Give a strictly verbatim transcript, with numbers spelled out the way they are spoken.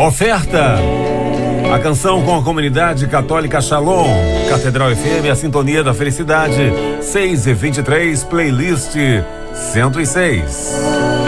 Oferta. A canção com a comunidade católica Shalom, Catedral F M, a sintonia da felicidade, seis e vinte e três, playlist cento e seis.